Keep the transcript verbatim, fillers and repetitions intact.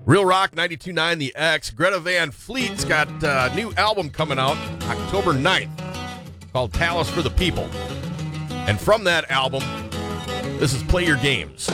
Real Rock ninety-two point nine The X. Greta Van Fleet's got a new album coming out October ninth called Palace for the People. And from that album, this is Play Your Games.